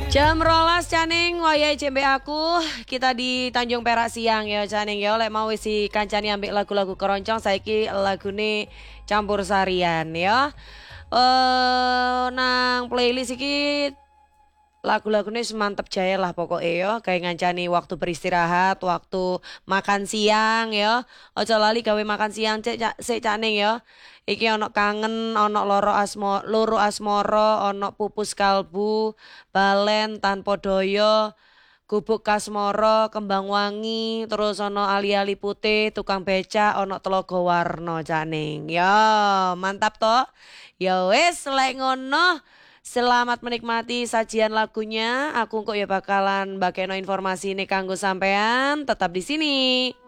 Jam rolas Caning wayahe jembe aku kita di Tanjung Perak siang ya Caning ya lek mau isi kancani ambek lagu-lagu keroncong saiki lagune campur sarian ya. Nang playlist iki lagu-lagune semantep jaya lah pokoknya ya kayak ngancani waktu beristirahat, waktu makan siang ya. Ojo lali gawe makan siang cek Caning ya. Iki ono kangen, ono loro asmoro, ono pupus kalbu, balen tanpa doyo, gubuk kasmoro, kembang wangi, terus ono ali-ali putih, tukang beca, ono telogo warno Caning. Yo, mantap toh. Ya wes lek ngono. Selamat menikmati sajian lagunya. Aku kok ya bakalan bakeno informasi ini kanggo sampean. Tetap di sini.